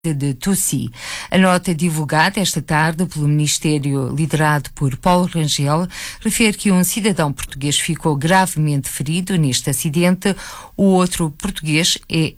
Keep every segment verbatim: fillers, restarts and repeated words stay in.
de Toussi. A nota divulgada esta tarde pelo Ministério liderado por Paulo Rangel refere que um cidadão português ficou gravemente ferido neste acidente. O outro português é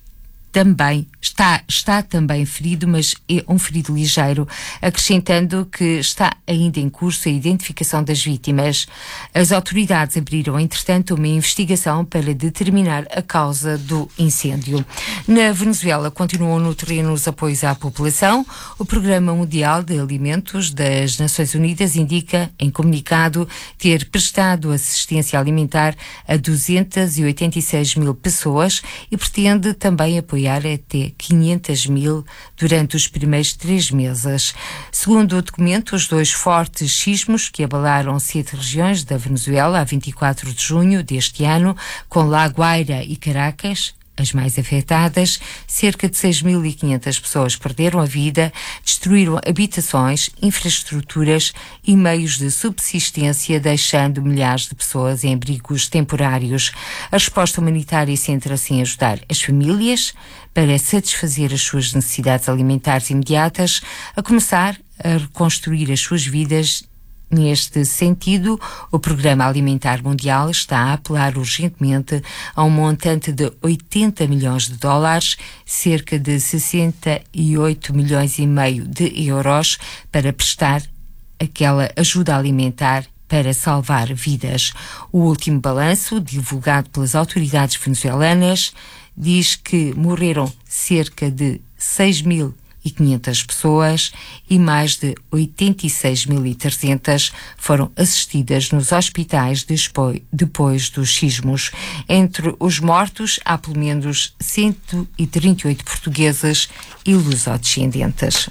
também está, está também ferido, mas é um ferido ligeiro, acrescentando que está ainda em curso a identificação das vítimas. As autoridades abriram, entretanto, uma investigação para determinar a causa do incêndio. Na Venezuela, continuam no terreno os apoios à população. O Programa Mundial de Alimentos das Nações Unidas indica, em comunicado, ter prestado assistência alimentar a duzentas e oitenta e seis mil pessoas e pretende também apoiar até quinhentas mil durante os primeiros três meses. Segundo o documento, os dois fortes sismos que abalaram sete regiões da Venezuela a vinte e quatro de junho deste ano, com La Guaira e Caracas, as mais afetadas, cerca de seis mil e quinhentas pessoas perderam a vida, destruíram habitações, infraestruturas e meios de subsistência, deixando milhares de pessoas em abrigos temporários. A resposta humanitária centra-se em ajudar as famílias para satisfazer as suas necessidades alimentares imediatas, a começar a reconstruir as suas vidas. Neste sentido, o Programa Alimentar Mundial está a apelar urgentemente a um montante de oitenta milhões de dólares, cerca de sessenta e oito milhões e meio de euros, para prestar aquela ajuda alimentar para salvar vidas. O último balanço, divulgado pelas autoridades venezuelanas, diz que morreram cerca de seis mil e quinhentas pessoas e mais de oitenta e seis mil e trezentas foram assistidas nos hospitais depois dos sismos. Entre os mortos há pelo menos cento e trinta e oito portugueses e lusodescendentes.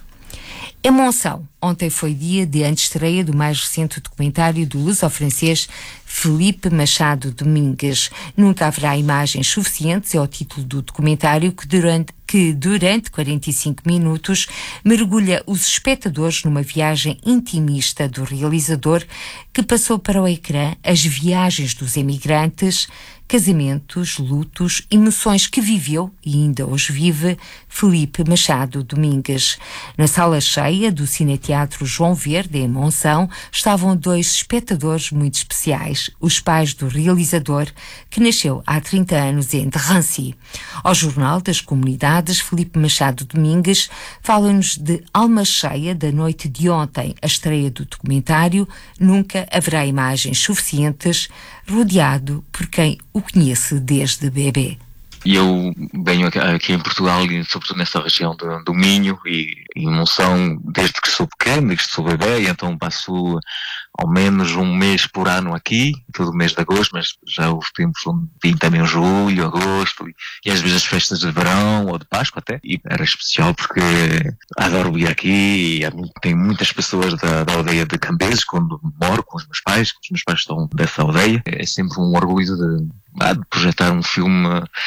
Em Monção, ontem foi dia de antestreia do mais recente documentário do luso-francês Felipe Machado Domingues. Nunca haverá imagens suficientes, é o título do documentário que durante, que durante quarenta e cinco minutos mergulha os espectadores numa viagem intimista do realizador que passou para o ecrã as viagens dos emigrantes, casamentos, lutos, emoções que viveu e ainda hoje vive Felipe Machado Domingues. Na sala cheia do Cineteatro João Verde, em Monção, estavam dois espectadores muito especiais, os pais do realizador, que nasceu há trinta anos em Drancy. Ao Jornal das Comunidades, Felipe Machado Domingues fala-nos de alma cheia da noite de ontem, a estreia do documentário Nunca Haverá Imagens Suficientes, rodeado por quem o conhece desde bebê. E eu venho aqui em Portugal e sobretudo nessa região do, do Minho e, e Monção desde que sou pequeno, desde que sou bebê, e então passo ao menos um mês por ano aqui, todo o mês de agosto, mas já houve tempos onde vim também em julho, agosto, e, e às vezes as festas de verão ou de Páscoa até, e era especial porque adoro vir aqui, e há, tem muitas pessoas da, da aldeia de Cambeses, quando moro com os meus pais, os meus pais estão dessa aldeia, é sempre um orgulho de, de projetar um filme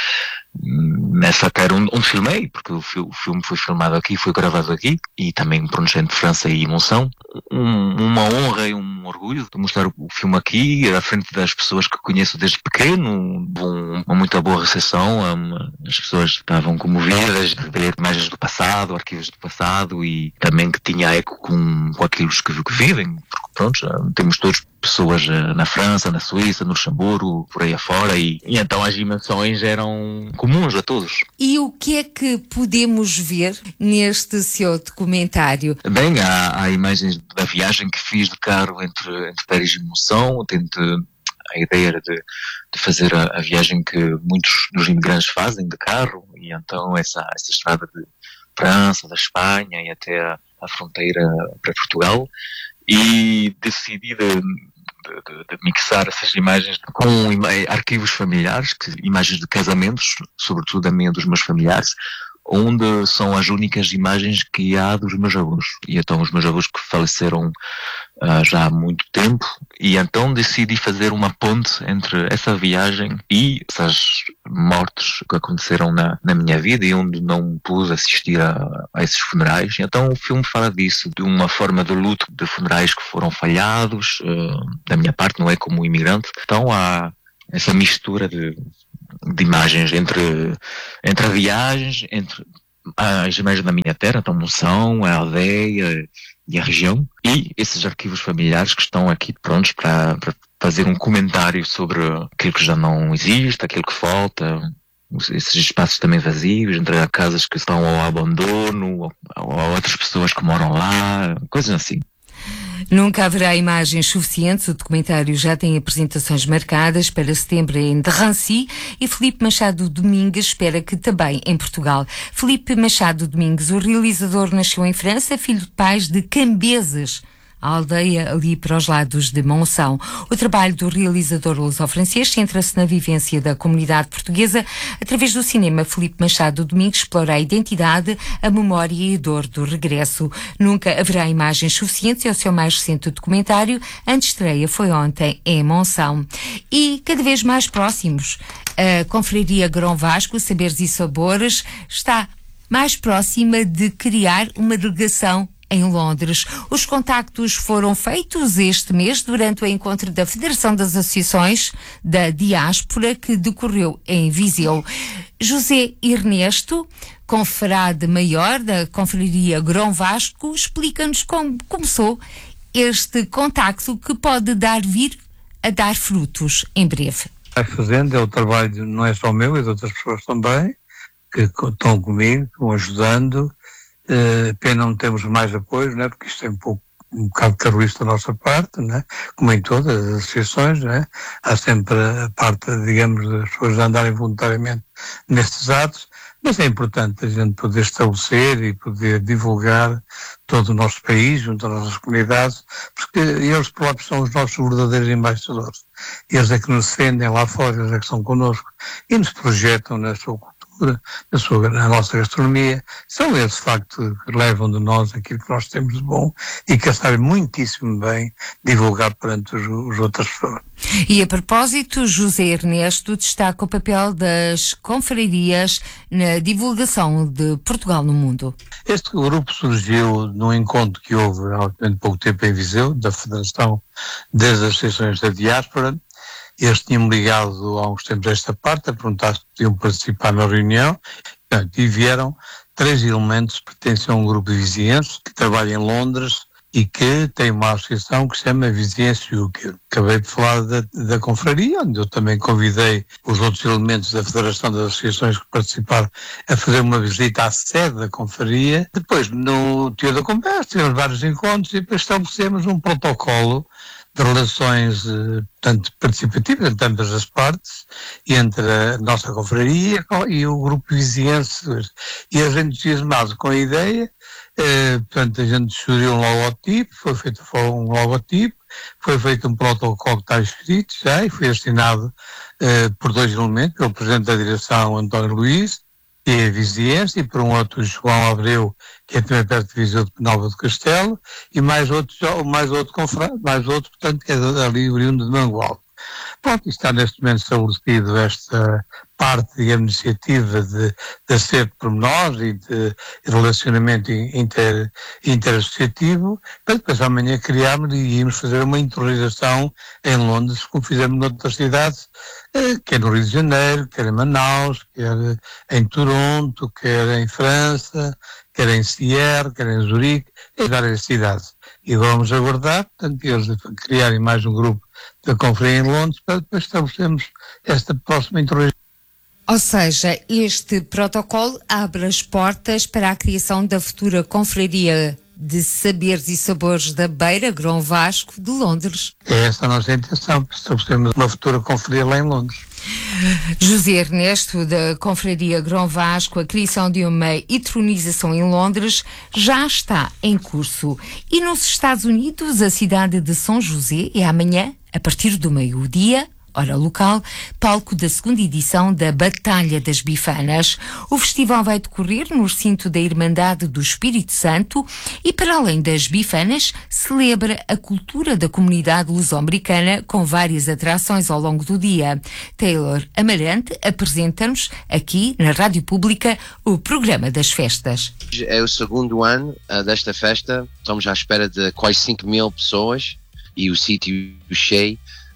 nessa terra onde, onde filmei, porque o, fi, o filme foi filmado aqui, foi gravado aqui, e também pronto, entre França e Monção. Um, uma honra e um orgulho de mostrar o, o filme aqui, à frente das pessoas que conheço desde pequeno, um, uma muito boa recepção, um, as pessoas estavam comovidas de ver imagens do passado, arquivos do passado, e também que tinha eco com, com aquilo que, que vivem, porque pronto, já temos todos pessoas na França, na Suíça, no Luxemburgo, por aí afora, e, e então as dimensões eram comuns a todos. E o que é que podemos ver neste seu documentário? Bem, há, há imagens da viagem que fiz de carro entre, entre Paris e Monção. Tento, a ideia era de, de fazer a, a viagem que muitos dos imigrantes fazem de carro, e então essa, essa estrada de França, da Espanha e até a, a fronteira para Portugal, e decidi de, De, de, de mixar essas imagens com arquivos familiares, que, imagens de casamentos, sobretudo da minha dos meus familiares, onde são as únicas imagens que há dos meus avós. E então os meus avós que faleceram uh, já há muito tempo, e então decidi fazer uma ponte entre essa viagem e essas mortes que aconteceram na, na minha vida e onde não pude assistir a, a esses funerais. E então o filme fala disso, de uma forma de luto, de funerais que foram falhados, uh, da minha parte, não é, como imigrante. Então há essa mistura de de imagens entre, entre viagens, entre as imagens da minha terra, então Monção, a aldeia e a região, e esses arquivos familiares que estão aqui prontos para, para fazer um comentário sobre aquilo que já não existe, aquilo que falta, esses espaços também vazios, entre casas que estão ao abandono, ou, ou outras pessoas que moram lá, coisas assim. Nunca haverá imagens suficientes. O documentário já tem apresentações marcadas para setembro em Drancy e Filipe Machado Domingues espera que também em Portugal. Filipe Machado Domingues, o realizador, nasceu em França, filho de pais de cambeses, a aldeia ali para os lados de Monção. O trabalho do realizador luso-francês centra-se na vivência da comunidade portuguesa. Através do cinema, Filipe Machado Domingues explora a identidade, a memória e a dor do regresso. Nunca haverá imagens suficientes. É o seu mais recente documentário. A estreia foi ontem em Monção. E cada vez mais próximos, a Confraria Grão Vasco, Saberes e Sabores, está mais próxima de criar uma delegação em Londres. Os contactos foram feitos este mês durante o encontro da Federação das Associações da Diáspora, que decorreu em Viseu. José Ernesto, confrade maior da Confraria Grão Vasco, explica-nos como começou este contacto que pode dar vir a dar frutos em breve. Vai fazendo, é o trabalho, não é só meu, é de outras pessoas também, que estão comigo, estão ajudando. Uh, pena não temos mais apoio, né? Porque isto é um pouco um bocado carolista da nossa parte, né? Como em todas as associações, né? Há sempre a parte, digamos, das pessoas andarem voluntariamente nestes atos, mas é importante a gente poder estabelecer e poder divulgar todo o nosso país, junto às nossas comunidades, porque eles próprios são os nossos verdadeiros embaixadores. Eles é que nos defendem lá fora, eles é que são connosco e nos projetam na sua cultura, na, sua, na nossa gastronomia. São eles, de facto, que levam de nós aquilo que nós temos de bom e que sabem muitíssimo bem divulgar perante os, os outras pessoas. E a propósito, José Ernesto destaca o papel das confrarias na divulgação de Portugal no mundo. Este grupo surgiu num encontro que houve há relativamente pouco tempo em Viseu, da Federação das Associações da Diáspora. Eles tinham-me ligado há uns tempos esta parte a perguntar se podiam participar na reunião. E vieram três elementos que pertencem a um grupo de vizinhanças que trabalha em Londres e que tem uma associação que se chama Vizinhança U K. Acabei de falar da, da confraria, onde eu também convidei os outros elementos da Federação das Associações que participaram a fazer uma visita à sede da confraria. Depois, no tio da conversa, tivemos vários encontros e depois estabelecemos um protocolo de relações, portanto, participativas entre ambas as partes, entre a nossa confraria e o grupo viziense. E a gente entusiasmado com a ideia, eh, portanto, a gente sugeriu um logotipo, foi feito um logotipo, foi feito um protocolo que está escrito já e foi assinado eh, por dois elementos, pelo Presidente da Direção, António Luís, que é viziense, e por um outro, João Abreu, que é também perto de Viseu de Penalva do Castelo, e mais outro, mais outro confrade, mais outro, portanto, que é ali oriundo de Mangualde. Pronto, está neste momento estabelecido esta parte, digamos, iniciativa de, de acerto por nós e de relacionamento inter, interassociativo, para depois amanhã criarmos e irmos fazer uma interiorização em Londres, como fizemos noutras cidades, quer no Rio de Janeiro, quer em Manaus, quer em Toronto, quer em França, quer em Sierre, quer em Zurique, em várias cidades. E vamos aguardar, portanto, eles criarem mais um grupo da Confraria em Londres para depois estabelecermos esta próxima introdução. Ou seja, este protocolo abre as portas para a criação da futura Confraria de Saberes e Sabores da Beira, Grão Vasco, de Londres. É essa a nossa intenção, para estabelecermos uma futura confraria lá em Londres. José Ernesto, da Confraria Grão Vasco, a criação de uma intronização em Londres já está em curso. E nos Estados Unidos, a cidade de São José é amanhã, a partir do meio-dia, hora local, palco da segunda edição da Batalha das Bifanas. O festival vai decorrer no recinto da Irmandade do Espírito Santo e, para além das bifanas, celebra a cultura da comunidade luso-americana com várias atrações ao longo do dia. Taylor Amarante apresenta-nos aqui na Rádio Pública o programa das festas. É o segundo ano uh, desta festa. Estamos à espera de quase cinco mil pessoas e o sítio cheio.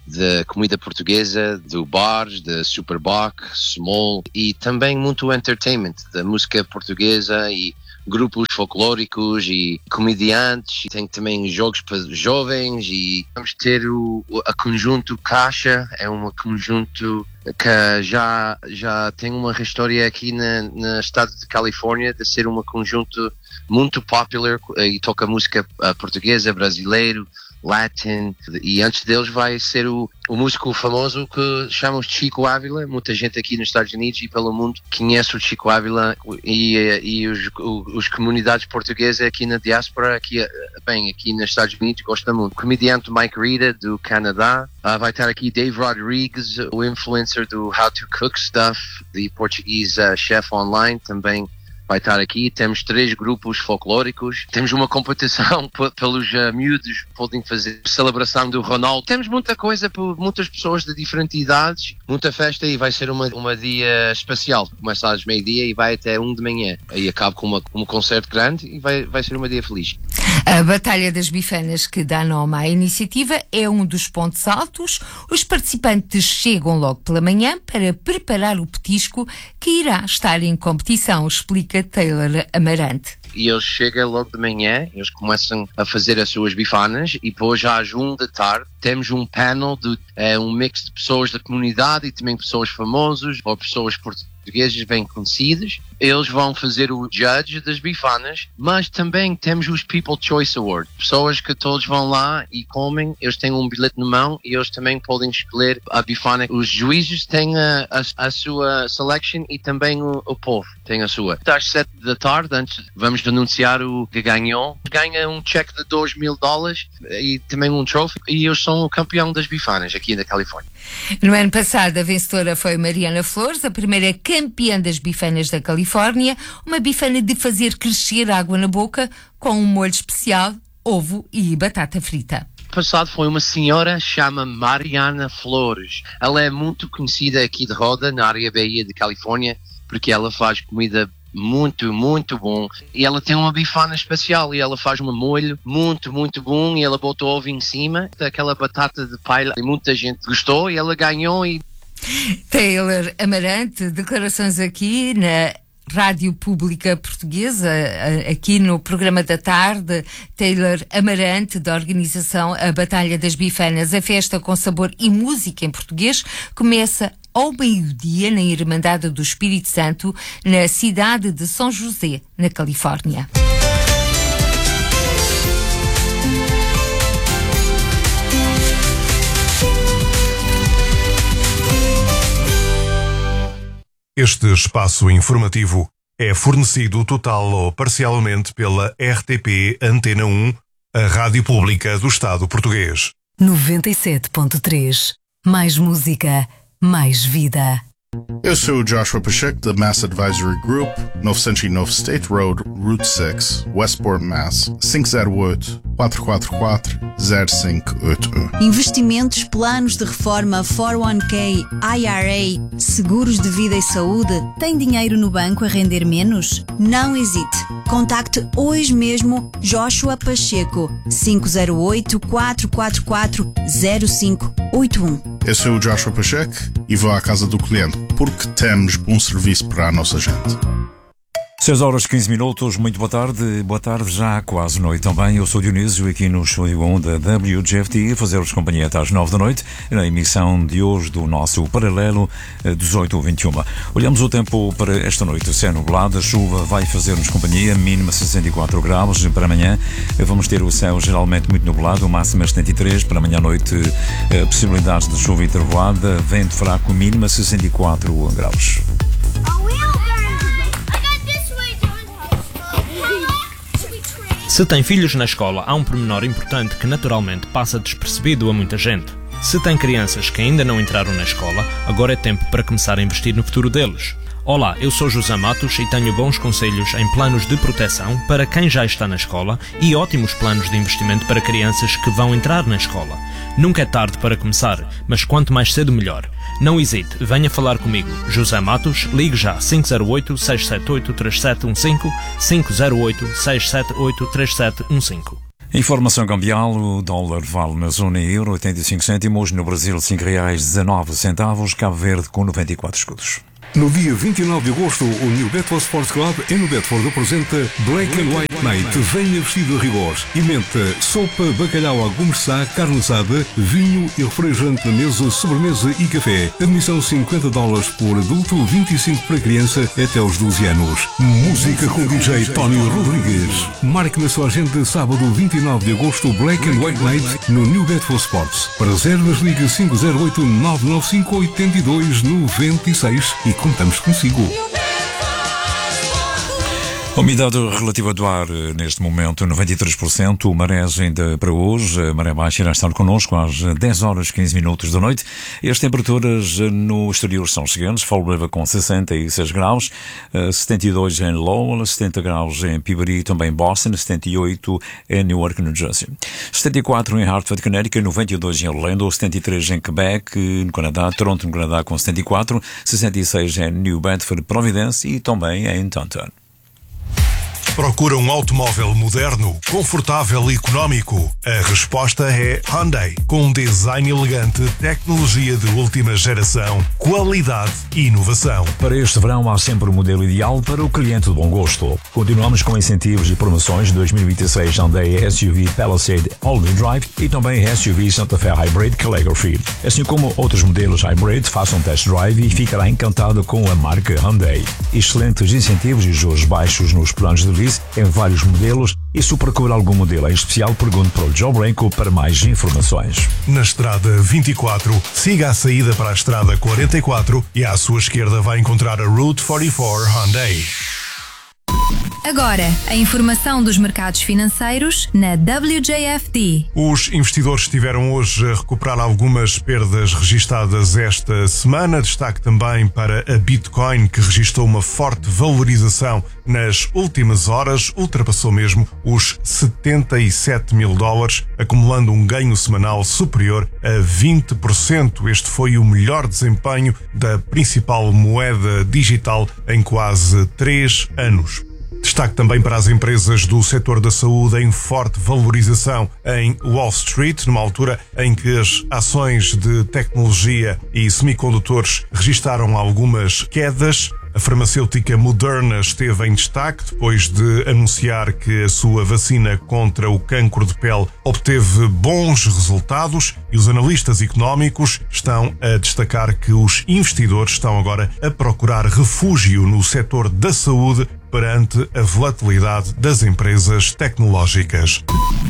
da comida portuguesa, do bars, da Superboc, Small e também muito entertainment, da música portuguesa e grupos folclóricos e comediantes, e tem também jogos para jovens e vamos ter o, a conjunto Caixa, é um conjunto que já, já tem uma história aqui na, no estado de Califórnia de ser um conjunto muito popular e toca música portuguesa, brasileiro, Latin, e antes deles vai ser o, o músico famoso que chamamos Chico Ávila. Muita gente aqui nos Estados Unidos e pelo mundo conhece o Chico Ávila e, e os, os comunidades portuguesas aqui na diáspora, aqui, bem, aqui nos Estados Unidos gostam muito. O comediante Mike Rita do Canadá, uh, vai estar aqui Dave Rodrigues, o influencer do How to Cook Stuff, de português uh, chef online, também vai estar aqui. Temos três grupos folclóricos, temos uma competição pelos uh, miúdos, podem fazer celebração do Ronaldo, temos muita coisa para muitas pessoas de diferentes idades, muita festa, e vai ser uma, uma dia especial, começa às meio-dia e vai até um de manhã, e acaba com uma, um concerto grande e vai, vai ser uma dia feliz. A Batalha das Bifanas, que dá nome à iniciativa, é um dos pontos altos. Os participantes chegam logo pela manhã para preparar o petisco que irá estar em competição, explica Taylor Amarante. E eles chegam logo de manhã, eles começam a fazer as suas bifanas e depois às um da tarde temos um panel de é, um mix de pessoas da comunidade e também pessoas famosas ou pessoas portuguesas bem conhecidas. Eles vão fazer o judge das bifanas, mas também temos os People Choice Award. Pessoas que todos vão lá e comem, eles têm um bilhete na mão e eles também podem escolher a bifana. Os juízes têm a, a, a sua selection e também o, o povo tem a sua. Às sete da tarde, antes vamos anunciar o que ganhou. Ganha um cheque de dois mil dólares e também um troféu, e eles são o campeão das bifanas aqui na Califórnia. No ano passado, a vencedora foi Mariana Flores, a primeira campeã das bifanas da Califórnia, uma bifana de fazer crescer água na boca com um molho especial, ovo e batata frita. Passado foi uma senhora chama Mariana Flores. Ela é muito conhecida aqui de Roda, na área Bahia de Califórnia, porque ela faz comida muito, muito bom, e ela tem uma bifana especial e ela faz um molho muito, muito bom, e ela botou ovo em cima daquela batata de palha e muita gente gostou e ela ganhou. E Taylor Amarante, declarações aqui na Rádio Pública Portuguesa, aqui no programa da tarde. Taylor Amarante, da organização A Batalha das Bifanas. A festa com sabor e música em português começa ao meio-dia na Irmandade do Espírito Santo, na cidade de São José, na Califórnia. Este espaço informativo é fornecido total ou parcialmente pela R T P Antena um, a Rádio Pública do Estado Português. noventa e sete ponto três. Mais música, mais vida. Eu sou o Joshua Pacheco da Mass Advisory Group, novecentos e nove State Road, Route seis, Westport, Mass. cinco zero oito, quatro quatro quatro, zero cinco oito um. Investimentos, planos de reforma, quatro um K, I R A, seguros de vida e saúde. Tem dinheiro no banco a render menos? Não hesite. Contacte hoje mesmo Joshua Pacheco, cinco zero oito, quatro quatro quatro, zero cinco oito um. Eu sou o Joshua Pacheco e vou à casa do cliente, porque temos um serviço para a nossa gente. seis horas e quinze minutos, muito boa tarde, boa tarde, já quase noite também. Eu sou Dionísio, aqui no Estúdio um da W G F T, a fazer-vos companhia até às nove da noite, na emissão de hoje do nosso Paralelo dezoito vinte e um. Olhamos o tempo para esta noite, céu nublado, a chuva vai fazer-nos companhia, mínima sessenta e quatro graus, para amanhã vamos ter o céu geralmente muito nublado, máxima setenta e três, para amanhã à noite possibilidades de chuva e trovoada, vento fraco, mínima sessenta e quatro graus. Se tem filhos na escola, há um pormenor importante que naturalmente passa despercebido a muita gente. Se tem crianças que ainda não entraram na escola, agora é tempo para começar a investir no futuro deles. Olá, eu sou José Matos e tenho bons conselhos em planos de proteção para quem já está na escola e ótimos planos de investimento para crianças que vão entrar na escola. Nunca é tarde para começar, mas quanto mais cedo melhor. Não hesite, venha falar comigo. José Matos, ligue já cinco zero oito, seis sete oito, três sete um cinco, cinco zero oito, seis sete oito, três sete um cinco. Informação cambial: o dólar vale na zona euro oitenta e cinco cêntimos, no Brasil cinco reais dezenove centavos, Cabo Verde com noventa e quatro escudos. No dia vinte e nove de agosto, o New Bedford Sports Club em New Bedford apresenta Black and White Night. Venha vestido a rigor. Emenda sopa, bacalhau à gourmet, carne assada, vinho e refrigerante na mesa, sobremesa e café. Admissão cinquenta dólares por adulto, vinte e cinco para criança até aos doze anos. Música com D J Tony Rodrigues. Marque na sua agenda sábado vinte e nove de agosto, Black and White Night no New Bedford Sports. Para reservas, liga cinco zero oito nove nove cinco oito dois nove seis e contamos consigo. A umidade relativa do ar neste momento noventa e três por cento, marés ainda para hoje, a maré baixa irá estar connosco às dez horas quinze minutos da noite. E as temperaturas no exterior são as seguintes: Fall River com sessenta e seis graus, setenta e dois em Lowell, setenta graus em Peabody, também Boston, setenta e oito em Newark, New Jersey, setenta e quatro em Hartford, Connecticut, noventa e dois em Orlando, setenta e três em Quebec, no Canadá, Toronto, no Canadá com setenta e quatro, sessenta e seis em New Bedford, Providence e também em Taunton. Procura um automóvel moderno, confortável e económico? A resposta é Hyundai. Com um design elegante, tecnologia de última geração, qualidade e inovação. Para este verão há sempre o modelo ideal para o cliente de bom gosto. Continuamos com incentivos e promoções de dois mil e vinte e seis Hyundai S U V Palisade All-Wheel Drive e também S U V Santa Fe Hybrid Calligraphy. Assim como outros modelos Hybrid, faça um test drive e ficará encantado com a marca Hyundai. Excelentes incentivos e juros baixos nos planos de lease em vários modelos, e se procura algum modelo em especial, pergunte para o Joe Branco para mais informações. Na estrada vinte e quatro, siga a saída para a estrada quarenta e quatro e à sua esquerda vai encontrar a Route quarenta e quatro Hyundai. Agora, a informação dos mercados financeiros na W J F D. Os investidores estiveram hoje a recuperar algumas perdas registadas esta semana. Destaque também para a Bitcoin, que registrou uma forte valorização nas últimas horas, ultrapassou mesmo os setenta e sete mil dólares, acumulando um ganho semanal superior a vinte por cento. Este foi o melhor desempenho da principal moeda digital em quase três anos. Destaque também para as empresas do setor da saúde em forte valorização em Wall Street, numa altura em que as ações de tecnologia e semicondutores registaram algumas quedas. A farmacêutica Moderna esteve em destaque depois de anunciar que a sua vacina contra o cancro de pele obteve bons resultados, e os analistas económicos estão a destacar que os investidores estão agora a procurar refúgio no setor da saúde perante a volatilidade das empresas tecnológicas.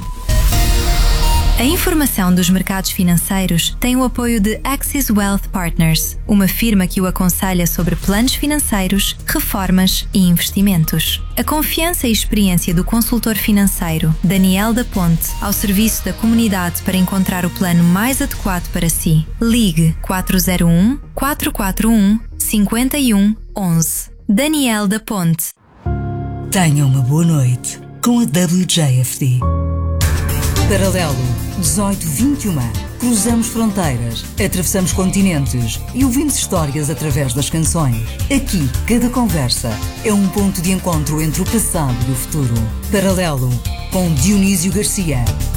A informação dos mercados financeiros tem o apoio de Axis Wealth Partners, uma firma que o aconselha sobre planos financeiros, reformas e investimentos. A confiança e experiência do consultor financeiro Daniel da Ponte ao serviço da comunidade para encontrar o plano mais adequado para si. Ligue quatro zero um, quatro quatro um, cinco um um um. Daniel da Ponte. Tenha uma boa noite com a W J F D. Paralelo dezoito vinte e um. Cruzamos fronteiras, atravessamos continentes e ouvimos histórias através das canções. Aqui, cada conversa é um ponto de encontro entre o passado e o futuro. Paralelo com Dionísio Garcia.